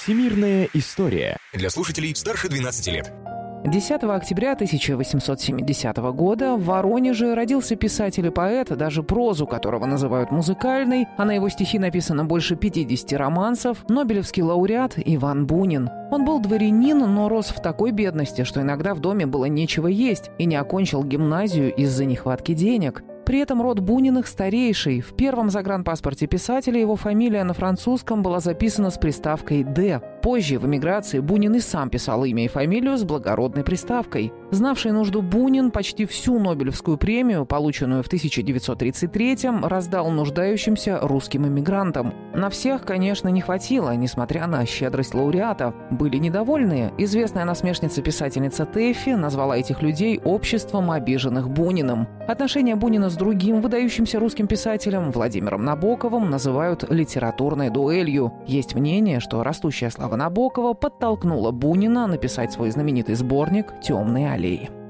Всемирная история. Для слушателей старше 12 лет. 10 октября 1870 года в Воронеже родился писатель и поэт, даже прозу которого называют музыкальной, а на его стихи написано больше 50 романсов, нобелевский лауреат Иван Бунин. Он был дворянин, но рос в такой бедности, что иногда в доме было нечего есть, и не окончил гимназию из-за нехватки денег. При этом род Буниных старейший. В первом загранпаспорте писателя его фамилия на французском была записана с приставкой «Д». Позже, в эмиграции, Бунин и сам писал имя и фамилию с благородной приставкой. Знавший нужду Бунин почти всю Нобелевскую премию, полученную в 1933-м, раздал нуждающимся русским эмигрантам. На всех, конечно, не хватило, несмотря на щедрость лауреата. Были недовольные. Известная насмешница-писательница Тэффи назвала этих людей «обществом обиженных Буниным». Отношения Бунина с другим выдающимся русским писателем Владимиром Набоковым называют литературной дуэлью. Есть мнение, что растущая слава Набокова подтолкнула Бунина написать свой знаменитый сборник «Темные аллеи».